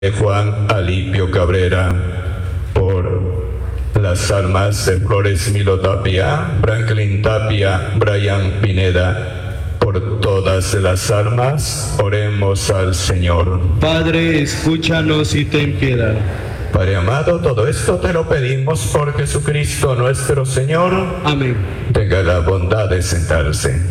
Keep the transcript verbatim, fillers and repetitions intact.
Juan Alipio Cabrera, por las almas de Flores Milo Tapia, Franklin Tapia, Brian Pineda, por todas las almas, oremos al Señor. Padre, escúchanos y ten piedad. Padre amado, todo esto te lo pedimos por Jesucristo nuestro Señor. Amén. Tenga la bondad de sentarse.